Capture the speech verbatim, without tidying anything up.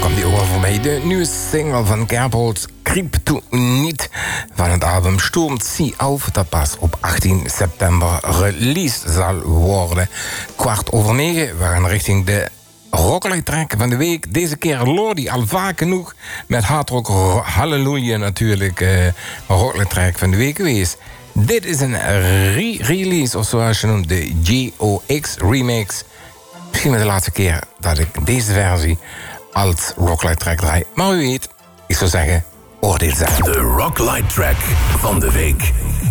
komt die over voor mij. De nieuwe single van Kerbold, Kryptoniet, van het album Sturm Zieh auf, dat pas op achttien september released zal worden. Kwart over negen, we gaan richting de Rocklight track van de week. Deze keer Lordi, al vaak genoeg met hardrock Halleluja natuurlijk. Uh, Rocklight track van de week geweest. Dit is een re-release, of zoals je noemt, de G O X remix. Misschien wel de laatste keer dat ik deze versie als Rocklight track draai. Maar u weet, ik zou zeggen, oordeel zelf. De Rocklight track van de week.